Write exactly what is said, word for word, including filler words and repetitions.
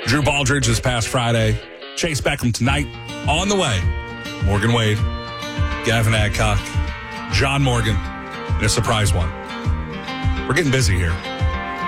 Drew Baldridge this past Friday. Chase Beckham tonight. On the way. Morgan Wade, Gavin Adcock, John Morgan, and a surprise one. We're getting busy here.